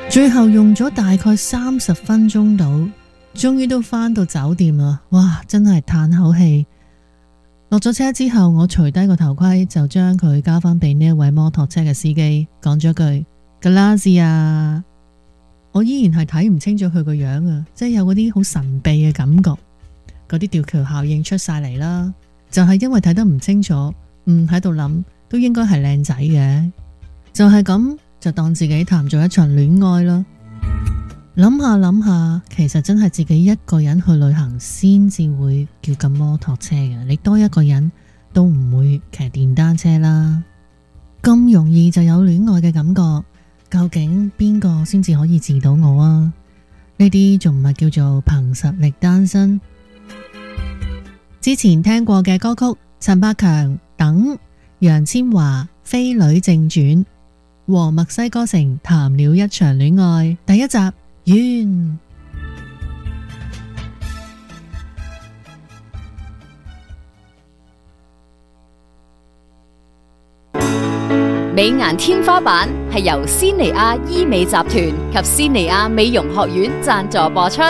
最後用咗大概30分鐘到，終於都返到酒店啦。哇，真係嘆口氣。落咗車之後，我除低個頭盔，就將佢交返俾呢一位摩托車嘅司機，講咗句 Gracias。我依然係睇唔清楚佢個樣啊，即係有嗰啲好神秘嘅感覺，嗰啲吊橋效應出晒嚟啦。就係因為睇得唔清楚，喺度諗都應該係靚仔嘅，就係咁就當自己談咗一場戀愛啦。諗下諗下，其實真係自己一個人去旅行先至會叫緊摩托車嘅，你多一個人都唔會騎電單車啦。咁容易就有戀愛嘅感覺，究竟邊個先至可以治到我啊？呢啲仲唔係叫做憑實力單身？之前聽過嘅歌曲，陳百強等、楊千嬅《飛女正傳》和墨西哥城談了一場戀愛第一集完。 美顏天花板係由仙尼亞醫美集團及仙尼亞美容學院贊助播出。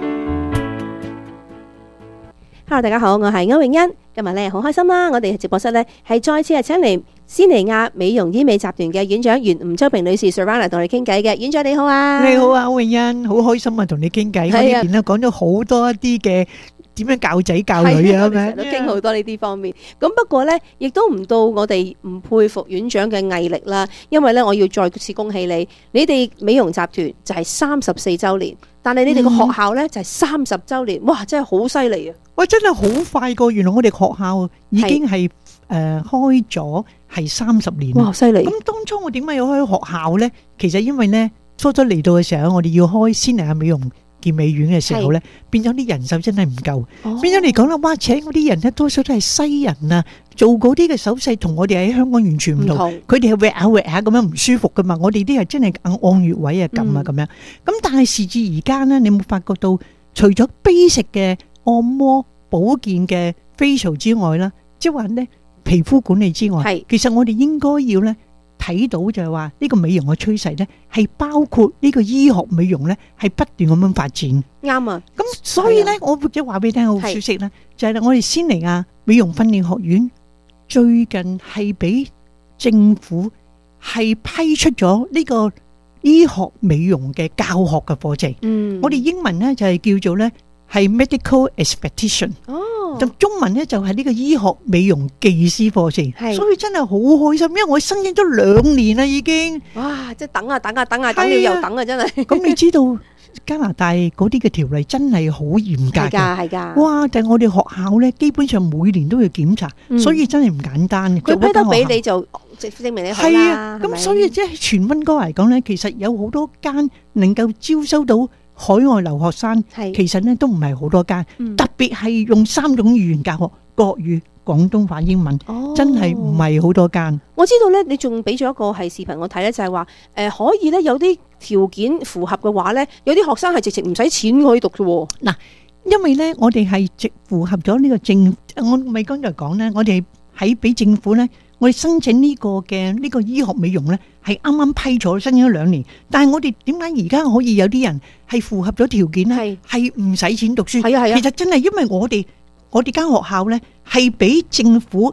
Hello， 大家好，我係歐永欣。今日咧好開心啦，我哋直播室咧係再次係請嚟仙尼亞美容醫美集團嘅院長袁吳秋平女士 Savannah 同你傾偈嘅。院長你好啊！ 你好啊，歐永欣，好開心啊，同你傾偈。我呢邊咧講咗好多一啲嘅點樣教仔教女啊，咁樣都傾好多呢啲方面。咁不過咧，亦都唔到我哋唔佩服院長嘅毅力啦。因為咧，我要再次恭喜你，你哋美容集團就係34週年，但係你哋個學校咧就係30週年，哇！真係好犀利啊！ 哇，真係好快過，原來我哋學校已經係開咗係30年。 哇，犀利！ 咁當初我點解要開學校咧？其實因為咧初初嚟到嘅時候，我哋要開仙尼亞美容健美院嘅時候咧，變咗啲人手真係唔夠，變咗嚟講啦，哇！請嗰啲人咧多數都係西人啊，做嗰啲嘅手勢同我哋喺香港完全唔同，佢哋係搲下搲下咁樣唔舒服噶嘛，我哋啲係真係按穴位啊撳啊咁樣。咁但係時至而家咧，你冇發覺到除咗 basic 嘅按摩保健嘅 facial 之外啦，即係話咧皮膚管理之外，其實我哋應該要咧睇到就係話呢個美容嘅趨勢咧，係包括呢個醫學美容咧係不斷咁樣發展。 啱啊！ 咁所以咧，我或者話俾你聽好消息咧，就係我哋仙尼亞美容訓練學院最近係俾政府係批出咗呢個醫學美容嘅教學嘅課程。我哋英文咧就係叫做咧係 medical esthetician。就中文咧就係呢個醫學美容技師課程，所以真係好開心，因為我申請咗2年啦已經。 哇！即係等啊等啊等啊，等了又等啊，真係。 咁你知道加拿大嗰啲嘅條例真係好嚴格嘅， 係㗎。 哇！但係我哋學校咧，基本上每年都要檢查，所以真係唔簡單。 佢批得俾你就證明你好啦。 咁所以即係全溫哥嚟講咧，其實有好多間能夠招收到海外留學生，其實咧都唔係好多間，特別係用3種語言教學，國語、廣東話、英文，真係唔係好多間。 我知道咧，你仲俾咗一個係視頻我睇咧，就係話可以咧有啲條件符合嘅話咧，有啲學生係直情唔使錢可以讀嘅喎。 嗱，因為咧我哋係直符合咗呢個政，我咪剛才講咧，我哋喺俾政府咧。我哋申請呢個嘅呢個醫學美容咧，係啱啱批咗，申請咗2年。但係我哋點解而家可以有啲人係符合咗條件咧？係唔使錢讀書？其實真係因為我哋間學校咧係俾政府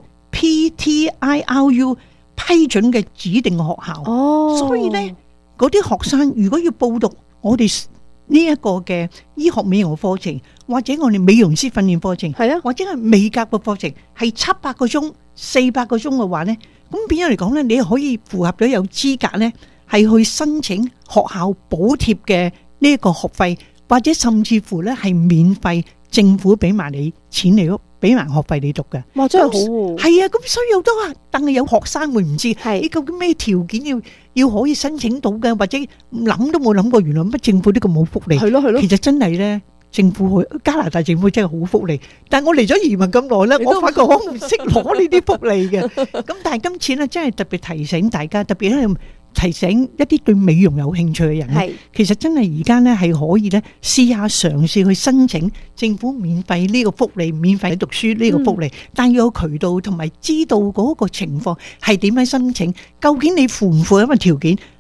PTIRU 批准嘅指定學校。所以咧嗰啲學生如果要報讀我哋呢一個嘅醫學美容課程，或者我哋美容師訓練課程，或者係美甲嘅課程，係700個鐘、400個鐘嘅話咧，咁變咗嚟講咧，你可以符合咗有資格咧，係去申請學校補貼嘅呢一個學費，或者甚至乎咧係免費，政府俾埋你錢嚟，俾埋學費你讀嘅。 哇，真係好喎！ 係啊，咁所以好多啊，但係有學生會唔知你究竟咩條件要可以申請到嘅，或者諗都冇諗過，原來乜政府呢個冇福利。係咯，其實真係咧。政府去加拿大政府真係好福利，但係我嚟咗移民咁耐咧，我發覺我唔識攞呢啲福利嘅。咁但係今次咧，真係特別提醒大家，特別係提醒一啲對美容有興趣嘅人咧，其實真係而家咧係可以咧試下嘗試去申請政府免費呢個福利，免費讀書呢個福利，但要有渠道同埋知道嗰個情況係點樣申請，究竟你符唔符合一個條件？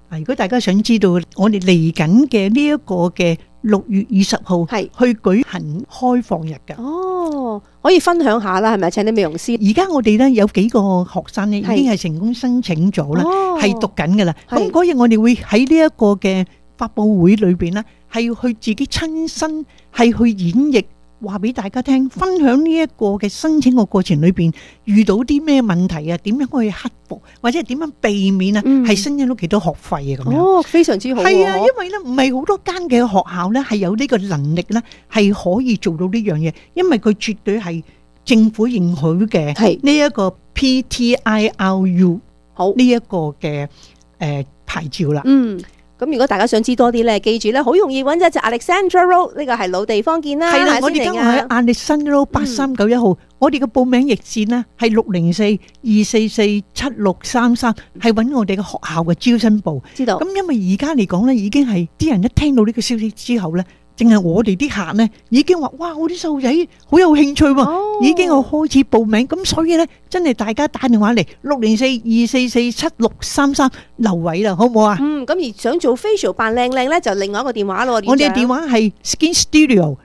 如果大家想知道我哋嚟緊嘅呢一個嘅6月20號係去舉行開放日㗎。 哦，可以分享下啦，係咪？請啲美容師。 而家我哋咧有幾個學生咧已係經係成功申請咗啦， 哦係讀緊㗎啦。 係咁嗰日我哋會喺呢一個嘅發佈會裏邊咧，係去自己親身係去演繹，話俾大家聽，分享呢一個嘅申請個過程裏邊遇到啲咩問題啊，點樣去克服，或者係點樣避免啊，係申請到幾多學費啊咁樣。 哦，非常之好喎。 係啊，因為咧唔係好多間嘅學校咧係有呢個能力咧係可以做到呢樣嘢，因為佢絕對係政府認許嘅係呢一個 PTIRU 好呢一個嘅牌照啦。 咁如果大家想知多啲咧，記住咧，好容易揾一隻 Alexandra Road， 呢個係老地方見啦。 係啦， 係我哋今日喺Alexandra Road 8391號，我哋嘅報名熱線呢係604-244-7633，係揾我哋嘅學校嘅招生部。 知道。 咁因為而家嚟講咧，已經係啲人一聽到呢個消息之後咧，淨係我哋啲客咧已經話：哇！我啲細路仔好有興趣喎，已經有開始報名。咁所以咧，真係大家打電話嚟604-244-7633留位啦，好唔好啊？ 咁而想做 facial 扮靚靚咧，就另外一個電話咯。 我哋嘅電話係 Skin Studio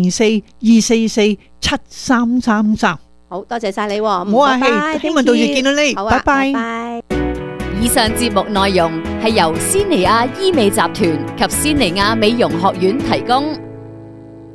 604-244-7333。 好多謝晒你喎， 唔好客氣，希望到時見到你，拜拜。 以上節目內容係由仙尼亞醫美集團及仙尼亞美容學院提供。